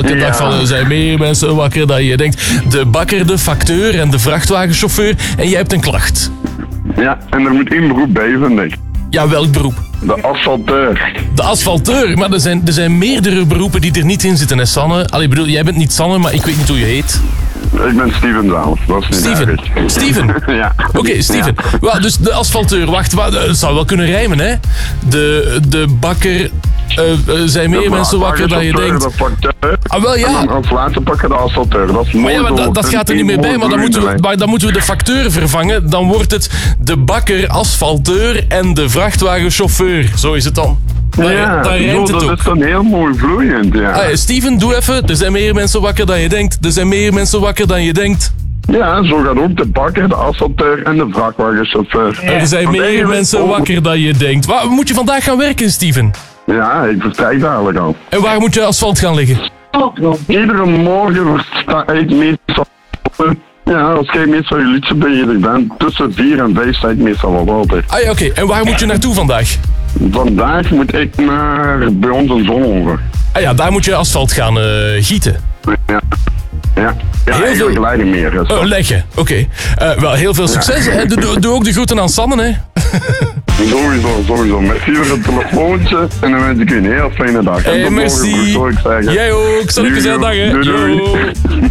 elke dag van er zijn meer mensen wakker dan je denkt. De bakker, de facteur en de vrachtwagenchauffeur. En jij hebt een klacht. Ja, en er moet één beroep bij, vind ik. Ja, welk beroep? De asfalteur. De asfalteur. Maar er zijn meerdere beroepen die er niet in zitten, hè, Sanne? Allee, ik bedoel, jij bent niet Sanne, maar ik weet niet hoe je heet. Ik ben Steven zelf, dat is niet Steven. erg. Steven? Ja. Oké, Steven. Ja. Wel, dus de asfalteur, wacht, het zou wel kunnen rijmen, hè? De bakker, zijn meer mensen wakker dan je denkt. De facteur. Ah, wel ja. En als laatste pakken de asfalteur. Dat is Maar mooi. ja, maar dat gaat er niet meer bij, maar dan moeten we de facteur vervangen. Dan wordt het de bakker, asfalteur en de vrachtwagenchauffeur. Zo is het dan. Dan rijmt het dat ook. is dan heel mooi vloeiend, ja. Ah, Steven, doe even. Er zijn meer mensen wakker dan je denkt. Er zijn meer mensen wakker dan je denkt. Ja, zo gaat ook de bakker, de asfalteur en de vrachtwagenchauffeur. Er zijn meer mensen wakker dan je denkt. Waar moet je vandaag gaan werken, Steven? Ja, ik vertrek dadelijk al. En waar moet je asfalt gaan liggen? Iedere morgen versta ik meestal... Ja, als jij meestal je liedje bezig bent, tussen 4 en 5 sta ik meestal wel altijd. Ah ja, oké. En waar moet je naartoe vandaag? Vandaag moet ik naar bij ons een Zonhoven. Ah ja, daar moet je asfalt gaan gieten. Ja. Ja, Heel eigenlijk veel- gelijk niet meer. Dus. Oh, leggen. Oké. Wel, heel veel succes. Hè. Doe ook de groeten aan Sanne, hè. Sowieso. Merci voor het telefoontje en dan wens ik u een heel fijne dag. En Hey, tot morgen, merci. zou ik zeggen. Jij ook. Zal ik Joe, zeggen, dag, hè. doei, doei. Yo.